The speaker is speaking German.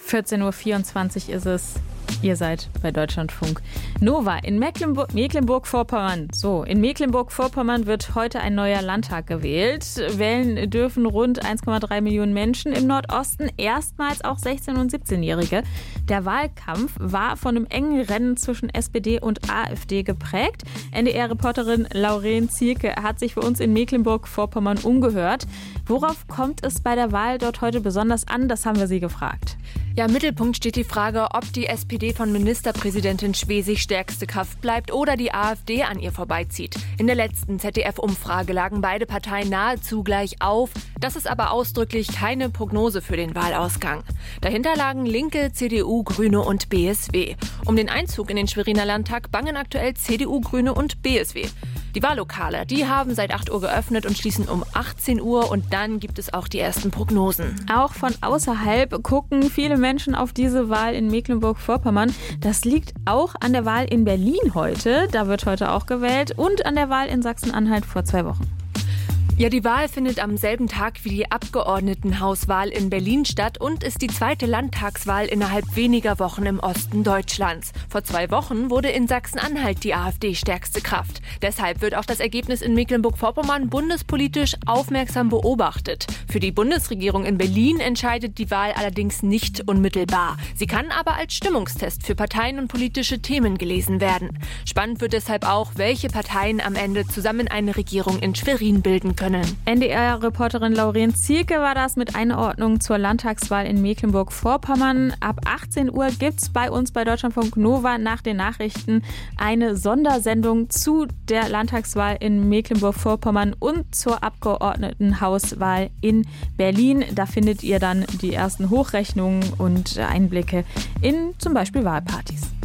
14:24 Uhr ist es. Ihr seid bei Deutschlandfunk Nova in Mecklenburg-Vorpommern. In Mecklenburg-Vorpommern wird heute ein neuer Landtag gewählt. Wählen dürfen rund 1,3 Millionen Menschen im Nordosten, erstmals auch 16- und 17-Jährige. Der Wahlkampf war von einem engen Rennen zwischen SPD und AfD geprägt. NDR-Reporterin Lauren Zierke hat sich für uns in Mecklenburg-Vorpommern umgehört. Worauf kommt es bei der Wahl dort heute besonders an? Das haben wir sie gefragt. Ja, im Mittelpunkt steht die Frage, ob die SPD von Ministerpräsidentin Schwesig stärkste Kraft bleibt oder die AfD an ihr vorbeizieht. In der letzten ZDF-Umfrage lagen beide Parteien nahezu gleich auf. Das ist aber ausdrücklich keine Prognose für den Wahlausgang. Dahinter lagen Linke, CDU, Grüne und BSW. Um den Einzug in den Schweriner Landtag bangen aktuell CDU, Grüne und BSW. Die Wahllokale, die haben seit 8 Uhr geöffnet und schließen um 18 Uhr und dann gibt es auch die ersten Prognosen. Auch von außerhalb gucken viele Menschen auf diese Wahl in Mecklenburg-Vorpommern. Das liegt auch an der Wahl in Berlin heute, da wird heute auch gewählt, und an der Wahl in Sachsen-Anhalt vor 2 Wochen. Ja, die Wahl findet am selben Tag wie die Abgeordnetenhauswahl in Berlin statt und ist die zweite Landtagswahl innerhalb weniger Wochen im Osten Deutschlands. Vor 2 Wochen wurde in Sachsen-Anhalt die AfD stärkste Kraft. Deshalb wird auch das Ergebnis in Mecklenburg-Vorpommern bundespolitisch aufmerksam beobachtet. Für die Bundesregierung in Berlin entscheidet die Wahl allerdings nicht unmittelbar. Sie kann aber als Stimmungstest für Parteien und politische Themen gelesen werden. Spannend wird deshalb auch, welche Parteien am Ende zusammen eine Regierung in Schwerin bilden können. NDR-Reporterin Lauren Zierke war das mit Einordnung zur Landtagswahl in Mecklenburg-Vorpommern. Ab 18 Uhr gibt es bei uns bei Deutschlandfunk Nova nach den Nachrichten eine Sondersendung zu der Landtagswahl in Mecklenburg-Vorpommern und zur Abgeordnetenhauswahl in Berlin. Da findet ihr dann die ersten Hochrechnungen und Einblicke in zum Beispiel Wahlpartys.